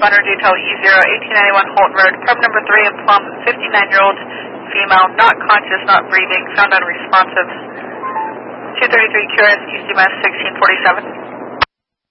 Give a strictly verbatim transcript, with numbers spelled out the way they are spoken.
responder detail E zero, eighteen ninety-one Holton Road, apartment number three in Plum, fifty-nine-year-old female, not conscious, not breathing, found unresponsive. two thirty-three Q R S, E C minus sixteen forty-seven.